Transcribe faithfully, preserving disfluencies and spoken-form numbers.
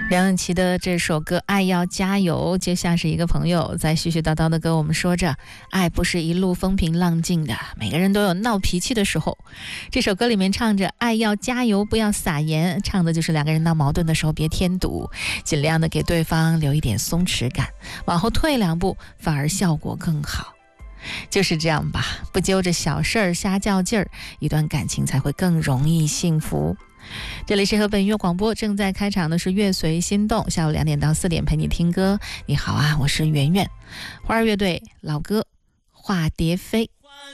梁咏琪的这首歌《爱要加油》，就像是一个朋友在絮絮叨叨的跟我们说着，爱不是一路风平浪静的，每个人都有闹脾气的时候。这首歌里面唱着爱要加油，不要撒盐，唱的就是两个人闹矛盾的时候别添堵，尽量的给对方留一点松弛感，往后退两步反而效果更好。就是这样吧，不揪着小事儿瞎较劲儿，一段感情才会更容易幸福。这里是和本音乐广播，正在开场的是乐随心动，下午两点到四点陪你听歌。你好啊，我是圆圆。花儿乐队老歌化蝶飞。